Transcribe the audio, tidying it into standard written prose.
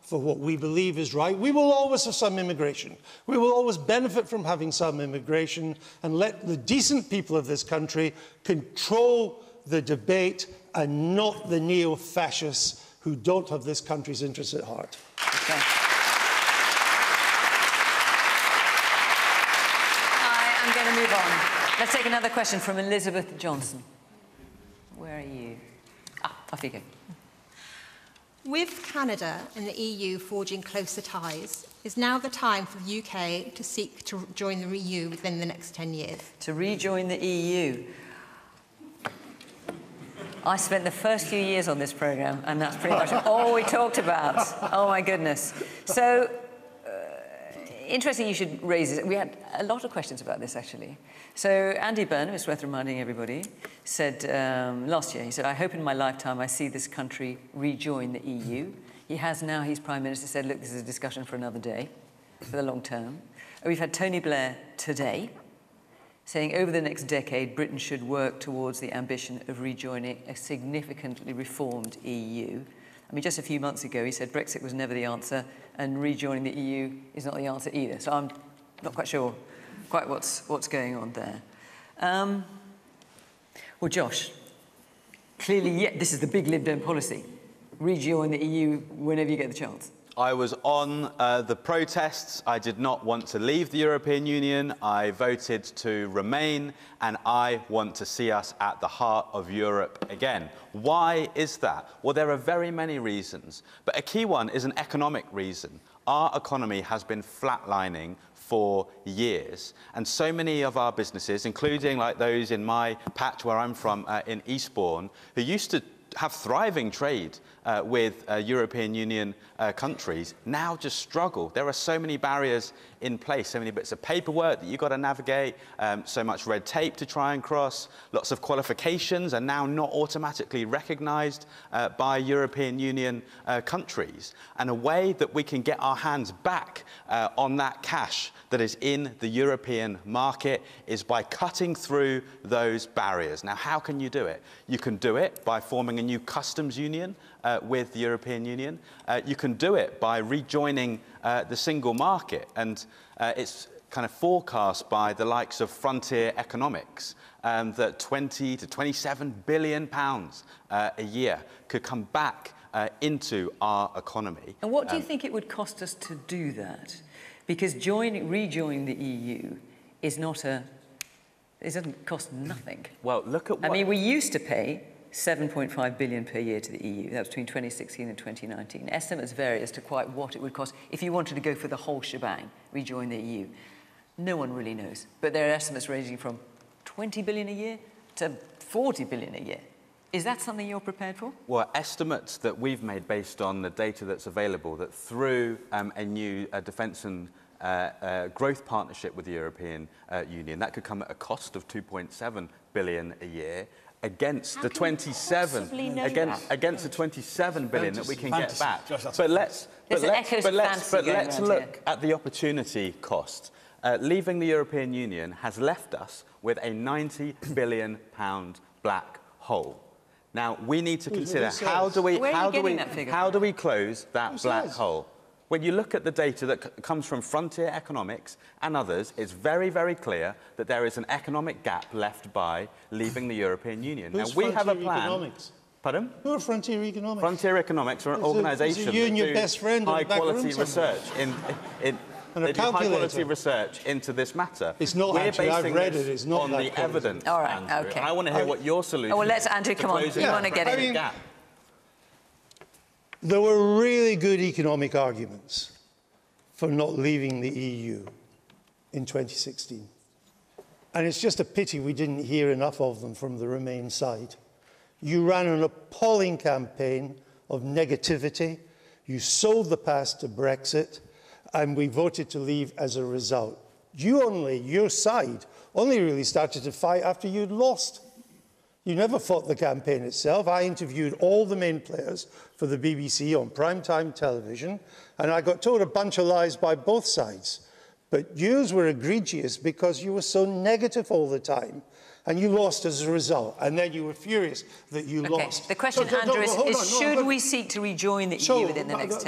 for what we believe is right. We will always have some immigration. We will always benefit from having some immigration, and let the decent people of this country control the debate and not the neo-fascists who don't have this country's interests at heart. Okay. I am going to move on. Let's take another question from Elizabeth Johnson. Where are you? Off you go. With Canada and the EU forging closer ties, is now the time for the UK to seek to join the EU within the next 10 years? To rejoin the EU. I spent the first few years on this programme, and that's pretty much all we talked about. Oh, my goodness. So, interesting you should raise this. We had a lot of questions about this, actually. So Andy Burnham, it's worth reminding everybody, said last year, he said, I hope in my lifetime I see this country rejoin the EU. He has now, he's Prime Minister, said, look, this is a discussion for another day, for the long term. We've had Tony Blair today saying over the next decade, Britain should work towards the ambition of rejoining a significantly reformed EU. I mean, just a few months ago, he said Brexit was never the answer, and rejoining the EU is not the answer either. So I'm not quite sure what's going on there. Well, Josh, clearly, this is the big Lib Dem policy. Rejoin the EU whenever you get the chance. I was on the protests. I did not want to leave the European Union. I voted to remain, and I want to see us at the heart of Europe again. Why is that? Well, there are very many reasons, but a key one is an economic reason. Our economy has been flatlining for years, and so many of our businesses, including like those in my patch where I'm from in Eastbourne, who used to have thriving trade with European Union countries, now just struggle. There are so many barriers in place, so many bits of paperwork that you've got to navigate, so much red tape to try and cross, lots of qualifications are now not automatically recognised by European Union countries. And a way that we can get our hands back on that cash that is in the European market is by cutting through those barriers. Now, how can you do it? You can do it by forming a new customs union with the European Union. You can do it by rejoining the single market, and it's kind of forecast by the likes of Frontier Economics that 20 to 27 billion pounds a year could come back into our economy. And what do you think it would cost us to do that? Because rejoining the EU is not it doesn't cost nothing. Well, look at what... I mean, we used to pay 7.5 billion per year to the EU. That was between 2016 and 2019. Estimates vary as to quite what it would cost if you wanted to go for the whole shebang, rejoin the EU. No one really knows. But there are estimates ranging from 20 billion a year to 40 billion a year. Is that something you're prepared for? Well, estimates that we've made based on the data that's available, that through a new defence and growth partnership with the European Union, that could come at a cost of 2.7 billion a year, against the 27 billion that we can get back. But let's look at the opportunity cost. Leaving the European Union has left us with a £90 billion black hole. Now we need to consider how do we close that black hole? When you look at the data that comes from Frontier Economics and others, it's very, very clear that there is an economic gap left by leaving the European Union. Who's now, we have a Frontier plan... Economics? Pardon? Who are Frontier Economics? Frontier Economics are an organisation that you and your best friend high-quality research high-quality research into this matter. It's not actually, I've read it, it's not on the evidence. All right, Andrew. OK. I want to hear what your solution is. Oh, well, let's, Andrew, come on. You want to get in. Gap. There were really good economic arguments for not leaving the EU in 2016. And it's just a pity we didn't hear enough of them from the Remain side. You ran an appalling campaign of negativity. You sold the past to Brexit, and we voted to leave as a result. Your side only really started to fight after you'd lost. You never fought the campaign itself. I interviewed all the main players for the BBC on primetime television, and I got told a bunch of lies by both sides. But yours were egregious because you were so negative all the time, and you lost as a result. And then you were furious that you lost. The question, Andrew, is should we seek to rejoin the EU within the next 10